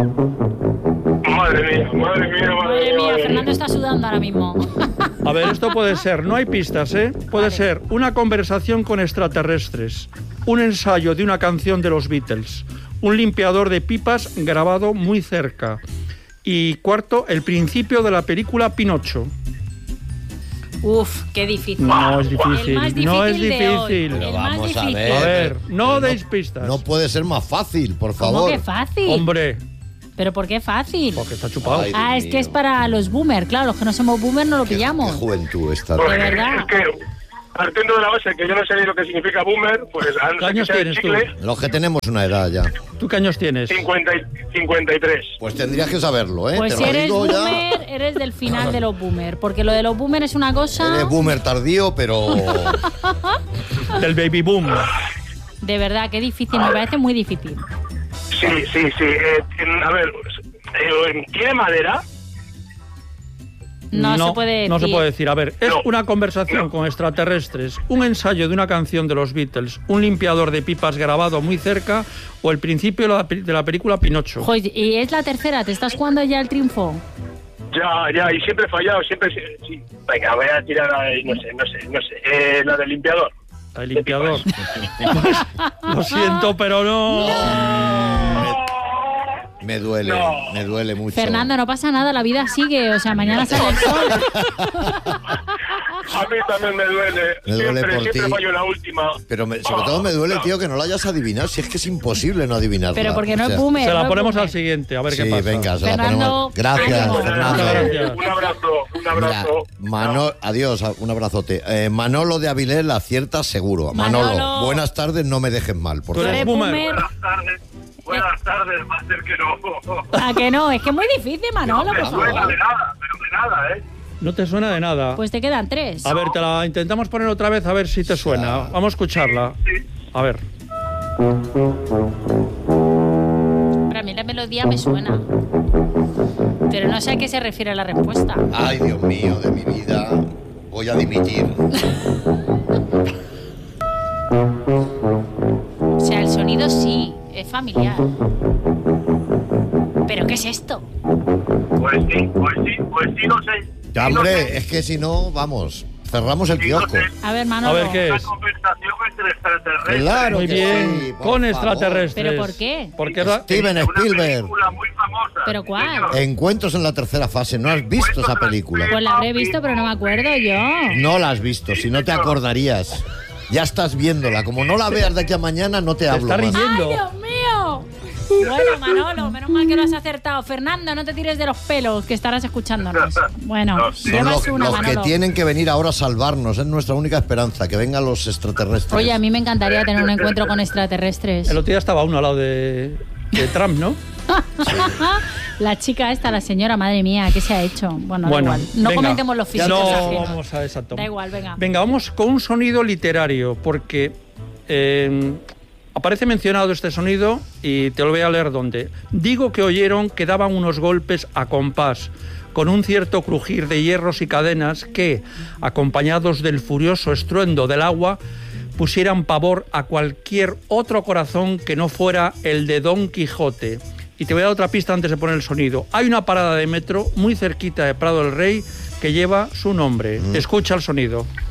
Madre mía, Fernando está sudando ahora mismo. A ver, esto puede ser, no hay pistas, ¿eh? Puede ser una conversación con extraterrestres, un ensayo de una canción de los Beatles, un limpiador de pipas grabado muy cerca. Y cuarto, el principio de la película Pinocho. Uf, qué difícil. No es difícil, El más difícil no es de hoy. difícil. Pero El vamos más a difícil. ver. A ver, no Pero deis pistas. No puede ser más fácil, por ¿Cómo favor. que fácil? Hombre, ¿Pero por qué fácil? porque está chupado. Ay, Dios Es que mío. es para los boomers, claro, los que no somos boomers no lo Qué pillamos. juventud esta. Pues, De verdad. es que, partiendo de la base que yo no sé ni lo que significa boomer, pues a no ¿Qué ser que años sea el tienes tú? chicle, Los que tenemos una edad ya. ¿Tú qué años tienes? 53. Pues tendrías que saberlo, ¿eh? Pues Te si lo eres digo boomer, eres del final de los boomers. Porque lo de los boomers es una cosa... Eres boomer tardío, pero... Del baby boom. De verdad, qué difícil, me parece muy difícil. Sí. A ver, ¿tiene madera? No se puede decir. No se puede decir. A ver, es No. una conversación con extraterrestres, un ensayo de una canción de los Beatles, un limpiador de pipas grabado muy cerca o el principio de la película Pinocho. Joder, y es la tercera, ¿te estás jugando ya el triunfo? Ya, y siempre he fallado, siempre... Sí. Venga, voy a tirar ahí, no sé. La del limpiador. El limpiador. Lo siento, pero no. Me duele mucho. Fernando, no pasa nada, la vida sigue, o sea, mañana sale el sol. A mí también me duele. Me duele por Siempre ti. fallo la última. Pero sobre todo me duele, tío, que no lo hayas adivinado. Si es que es imposible no adivinarla. Pero porque no O sea, es boomer. Se no la es ponemos boomer. al siguiente, a ver Sí, qué pasa. venga, se la Fernando, ponemos. Gracias, ánimo. Fernando. Gracias. Un abrazo. Adiós, un abrazote. Manolo de Avilés la acierta seguro. Manolo. Buenas tardes, no me dejes mal, por Tú favor. eres ¿Eres boomer. boomer? Buenas tardes, máster que no. ¿A que no? Es que es muy difícil, Manolo, por Suena favor. de nada, pero de nada, ¿eh? No te suena de nada. Pues te quedan 3. A ver, te la intentamos poner otra vez a ver si te suena. Vamos a escucharla. A ver. Para mí la melodía me suena. Pero no sé a qué se refiere la respuesta. Ay, Dios mío, de mi vida. Voy a dimitir. O sea, el sonido sí, es familiar. ¿Pero qué es esto? Pues sí, no sé. Ya, Sí, no hombre, sé. es que si no, vamos, cerramos el Sí, no kiosco. sé. A ver, Manolo. A ver qué Una es. conversación entre extraterrestres. Claro Muy que bien, sí, por con favor. extraterrestres. ¿Pero por qué? Porque Steven Una Spielberg. película muy famosa. ¿Pero cuál? señor. Encuentros en la tercera fase. ¿No has visto esa película? Pues la habré visto, pero no me acuerdo yo. No la has visto, si no te acordarías. Ya estás viéndola. Como no la veas de aquí a mañana, no te hablo está más. riendo. ¡Ay, Dios mío! Bueno, Manolo, menos mal que lo has acertado. Fernando, no te tires de los pelos, que estarás escuchándonos. Bueno, Son llevas los, una, los que Manolo. tienen que venir ahora a salvarnos. Es nuestra única esperanza, que vengan los extraterrestres. Oye, a mí me encantaría tener un encuentro con extraterrestres. El otro día estaba uno al lado de Trump, ¿no? La chica esta, la señora, madre mía, ¿qué se ha hecho? Bueno, da Bueno, igual. No venga. comentemos los físicos No, ajenos. vamos a exacto. Da igual, venga. Venga, vamos con un sonido literario, porque aparece mencionado este sonido y te lo voy a leer dónde. Digo que oyeron que daban unos golpes a compás, con un cierto crujir de hierros y cadenas que, acompañados del furioso estruendo del agua, pusieran pavor a cualquier otro corazón que no fuera el de Don Quijote. Y te voy a dar otra pista antes de poner el sonido. Hay una parada de metro muy cerquita de Prado del Rey que lleva su nombre. Escucha el sonido.